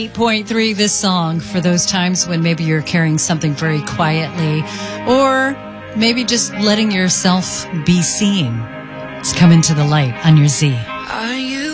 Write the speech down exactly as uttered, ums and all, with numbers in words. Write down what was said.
eight point three, this song for those times when maybe you're carrying something very quietly, or maybe just letting yourself be seen. It's Come Into the Light on your Z. Are you